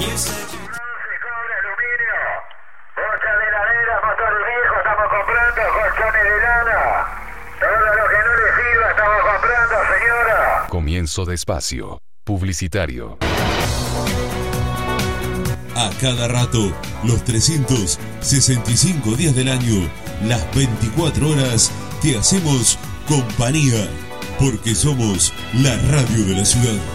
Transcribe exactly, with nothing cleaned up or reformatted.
cobre, aluminio, bocha de heladera, motor viejo, estamos comprando, colchones de lana. Todo lo que no le sirva estamos comprando, señora. Comienzo de espacio publicitario. A cada rato, los trescientos sesenta y cinco días del año, las veinticuatro horas, te hacemos compañía, porque somos la radio de la ciudad.